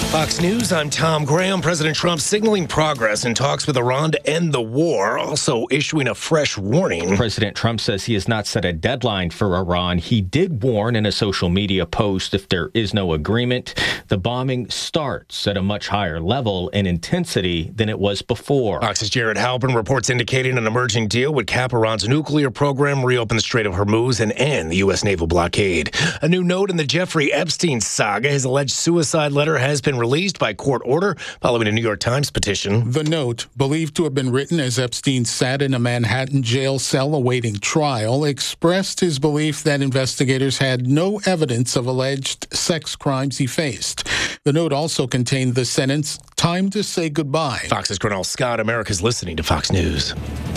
Fox News, I'm Tom Graham. President Trump signaling progress in talks with Iran to end the war, also issuing a fresh warning. President Trump says he has not set a deadline for Iran. He did warn in a social media post if there is no agreement, the bombing starts at a much higher level and intensity than it was before. Fox's Jared Halpern reports indicating an emerging deal would cap Iran's nuclear program, reopen the Strait of Hormuz, and end the U.S. naval blockade. A new note in the Jeffrey Epstein saga. His alleged suicide letter has been released by court order following a New York Times petition. The note, believed to have been written as Epstein sat in a Manhattan jail cell awaiting trial, expressed his belief that investigators had no evidence of alleged sex crimes he faced. The note also contained the sentence, "Time to say goodbye." Fox's Cornell Scott, America's listening to Fox News.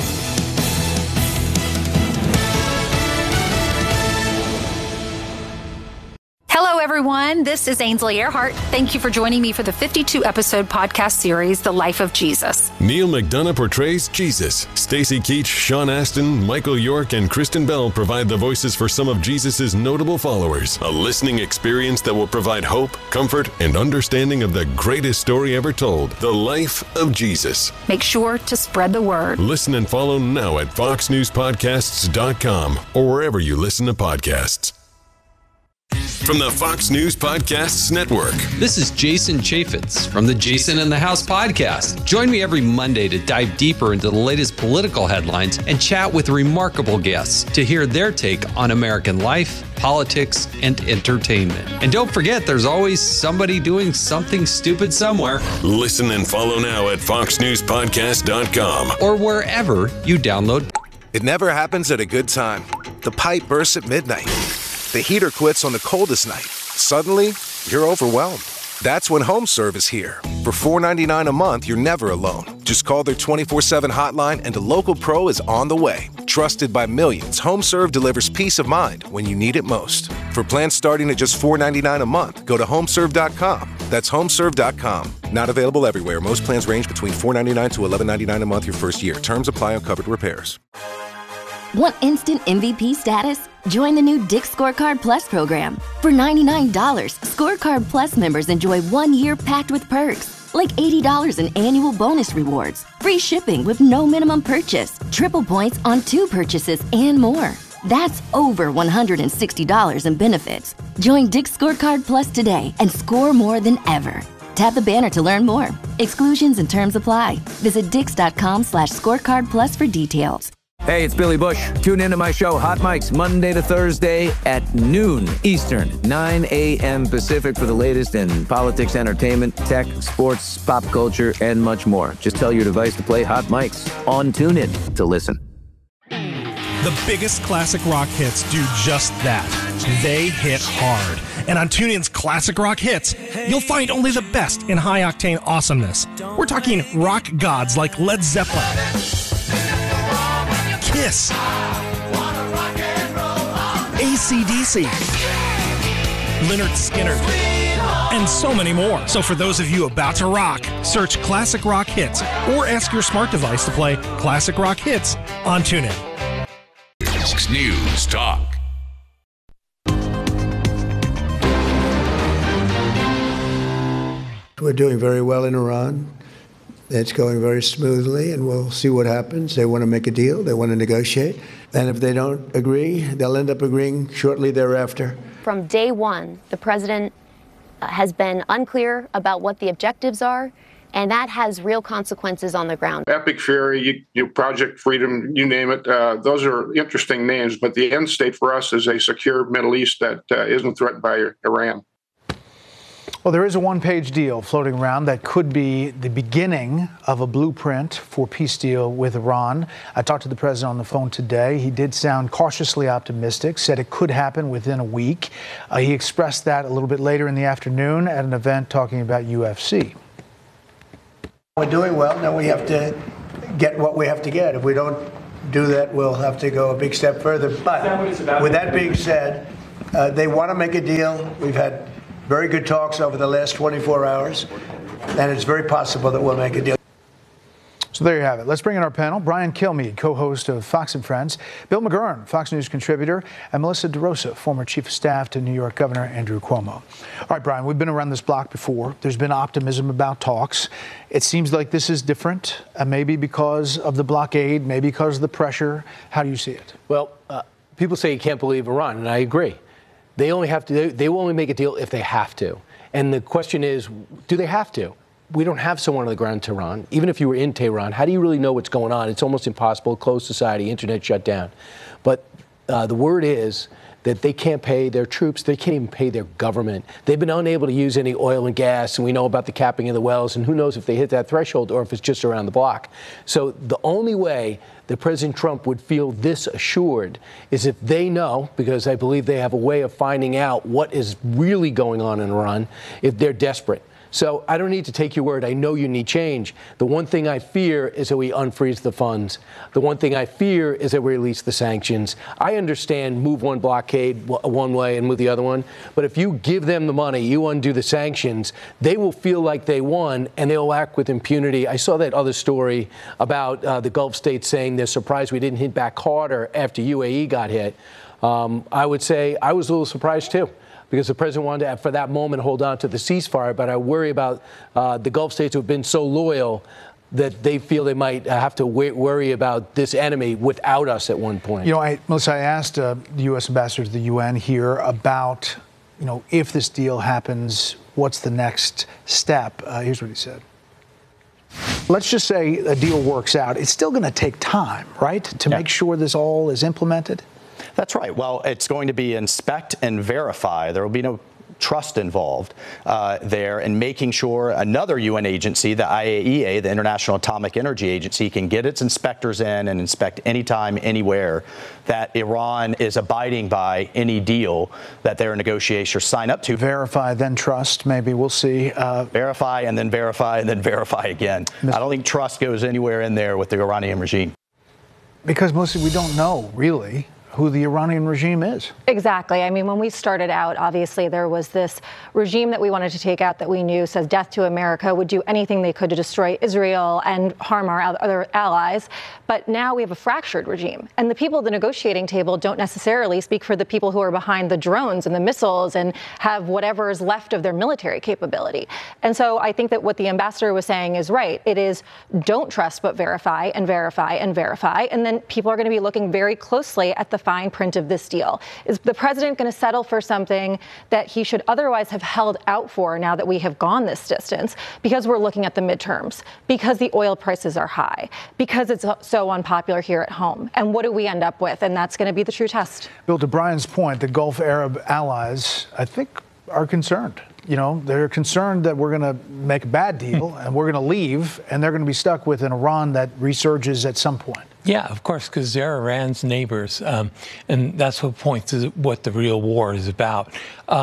Hello, everyone. This is Ainsley Earhart. Thank you for joining me for the 52-episode podcast series, The Life of Jesus. Neil McDonough portrays Jesus. Stacy Keach, Sean Astin, Michael York, and Kristen Bell provide the voices for some of Jesus' notable followers. A listening experience that will provide hope, comfort, and understanding of the greatest story ever told, The Life of Jesus. Make sure to spread the word. Listen and follow now at foxnewspodcasts.com or wherever you listen to podcasts. From the Fox News Podcasts Network. This is Jason Chaffetz from the Jason in the House podcast. Join me every Monday to dive deeper into the latest political headlines and chat with remarkable guests to hear their take on American life, politics, and entertainment. And don't forget, there's always somebody doing something stupid somewhere. Listen and follow now at foxnewspodcast.com or wherever you download. It never happens at a good time. The pipe bursts at midnight. The heater quits on the coldest night. Suddenly, you're overwhelmed. That's when HomeServe is here. For $4.99 a month, you're never alone. Just call their 24/7 hotline and a local pro is on the way. Trusted by millions, HomeServe delivers peace of mind when you need it most. For plans starting at just $4.99 a month, go to homeserve.com. That's homeserve.com. Not available everywhere. Most plans range between $4.99 to $11.99 a month your first year. Terms apply on covered repairs. Want instant MVP status? Join the new Dick's Scorecard Plus program. For $99, Scorecard Plus members enjoy 1 year packed with perks, like $80 in annual bonus rewards, free shipping with no minimum purchase, triple points on 2 purchases, and more. That's over $160 in benefits. Join Dick's Scorecard Plus today and score more than ever. Tap the banner to learn more. Exclusions and terms apply. Visit dix.com/scorecard plus for details. Hey, it's Billy Bush. Tune into my show, Hot Mics, Monday to Thursday at noon Eastern, 9 a.m. Pacific for the latest in politics, entertainment, tech, sports, pop culture, and much more. Just tell your device to play Hot Mics on TuneIn to listen. The biggest classic rock hits do just that. They hit hard. And on TuneIn's Classic Rock Hits, you'll find only the best in high-octane awesomeness. We're talking rock gods like Led Zeppelin, Kiss, AC/DC, Lynyrd Skynyrd, and so many more. So for those of you about to rock, search Classic Rock Hits or ask your smart device to play Classic Rock Hits on TuneIn. News Talk. We're doing very well in Iran. It's going very smoothly, and we'll see what happens. They want to make a deal. They want to negotiate. And if they don't agree, they'll end up agreeing shortly thereafter. From day one, the president has been unclear about what the objectives are, and that has real consequences on the ground. Epic Fury, Project Freedom, you name it. Those are interesting names, but the end state for us is a secure Middle East that isn't threatened by Iran. Well, there is a one-page deal floating around that could be the beginning of a blueprint for peace deal with Iran. I talked to the president on the phone today. He did sound cautiously optimistic, said it could happen within a week. He expressed that a little bit later in the afternoon at an event talking about UFC. We're doing well. Now we have to get what we have to get. If we don't do that, we'll have to go a big step further. But with that being said, they want to make a deal. We've had very good talks over the last 24 hours, and it's very possible that we'll make a deal. So there you have it. Let's bring in our panel. Brian Kilmeade, co-host of Fox & Friends, Bill McGurn, Fox News contributor, and Melissa DeRosa, former chief of staff to New York Governor Andrew Cuomo. All right, Brian, we've been around this block before. There's been optimism about talks. It seems like this is different, maybe because of the blockade, maybe because of the pressure. How do you see it? Well, people say you can't believe Iran, and I agree. They will only make a deal if they have to. And the question is, do they have to? We don't have someone on the ground in Tehran. Even if you were in Tehran, how do you really know what's going on? It's almost impossible. Closed society, internet shut down. But the word is that they can't pay their troops. They can't even pay their government. They've been unable to use any oil and gas, and we know about the capping of the wells, and who knows if they hit that threshold or if it's just around the block. So the only way that President Trump would feel this assured is if they know, because I believe they have a way of finding out what is really going on in Iran, if they're desperate. So I don't need to take your word. I know you need change. The one thing I fear is that we unfreeze the funds. The one thing I fear is that we release the sanctions. I understand move one blockade one way and move the other one. But if you give them the money, you undo the sanctions, they will feel like they won and they'll act with impunity. I saw that other story about the Gulf states saying they're surprised we didn't hit back harder after UAE got hit. I would say I was a little surprised, too, because the president wanted to, for that moment, hold on to the ceasefire. But I worry about the Gulf states who have been so loyal that they feel they might have to worry about this enemy without us at one point. You know, Melissa, I asked the U.S. ambassador to the UN here about, you know, if this deal happens, what's the next step? Here's what he said. Let's just say a deal works out. It's still going to take time, right, to make sure this all is implemented? That's right. Well, it's going to be inspect and verify. There will be no trust involved there in making sure another UN agency, the IAEA, the International Atomic Energy Agency, can get its inspectors in and inspect anytime, anywhere that Iran is abiding by any deal that their negotiators sign up to. Verify, then trust, maybe. We'll see. Verify and then verify and then verify again. I don't think trust goes anywhere in there with the Iranian regime. Because, Melissa, we don't know, really, who the Iranian regime is. Exactly. I mean, when we started out, obviously, there was this regime that we wanted to take out that we knew says death to America, would do anything they could to destroy Israel and harm our other allies. But now we have a fractured regime. And the people at the negotiating table don't necessarily speak for the people who are behind the drones and the missiles and have whatever is left of their military capability. And so I think that what the ambassador was saying is right. It is don't trust, but verify and verify and verify. And then people are going to be looking very closely at the fine print of this deal. Is the president going to settle for something that he should otherwise have held out for now that we have gone this distance? Because we're looking at the midterms, because the oil prices are high, because it's so unpopular here at home. And what do we end up with? And that's going to be the true test. Bill, to Brian's point, the Gulf Arab allies, I think, are concerned. You know, they're concerned that we're going to make a bad deal and we're going to leave and they're going to be stuck with an Iran that resurges at some point. Yeah, of course, because they're Iran's neighbors. And that's what points to what the real war is about.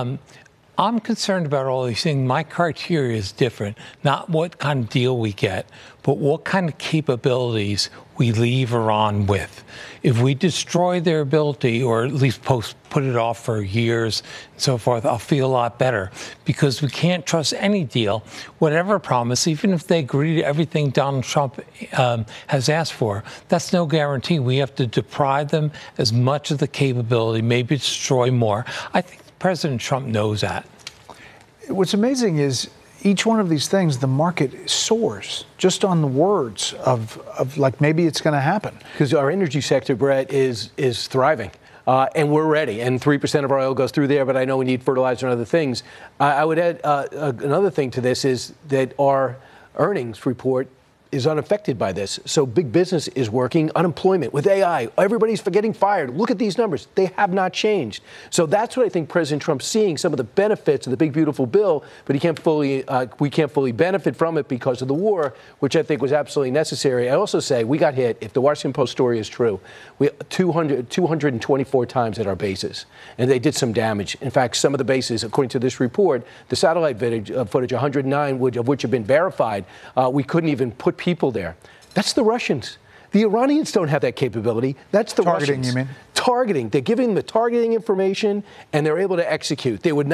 I'm concerned about all these things. My criteria is different. Not what kind of deal we get, but what kind of capabilities we leave Iran with. If we destroy their ability, or at least put it off for years and so forth, I'll feel a lot better, because we can't trust any deal, whatever promise, even if they agree to everything Donald Trump has asked for. That's no guarantee. We have to deprive them as much of the capability, maybe destroy more. I think President Trump knows that. What's amazing is each one of these things, the market soars just on the words of like maybe it's going to happen. Because our energy sector, Brett, is thriving. And we're ready. And 3% of our oil goes through there, but I know we need fertilizer and other things. I would add another thing to this is that our earnings report is unaffected by this. So big business is working. Unemployment with AI, everybody's getting fired. Look at these numbers. They have not changed. So that's what I think President Trump's seeing, some of the benefits of the big, beautiful bill, but we can't fully benefit from it because of the war, which I think was absolutely necessary. I also say we got hit, if the Washington Post story is true, we 224 times at our bases, and they did some damage. In fact, some of the bases, according to this report, the satellite footage, 109 of which have been verified, we couldn't even put people there. That's the Russians. The Iranians don't have that capability. That's the Russians. Targeting, you mean? Targeting. They're giving them the targeting information, and they're able to execute. They would not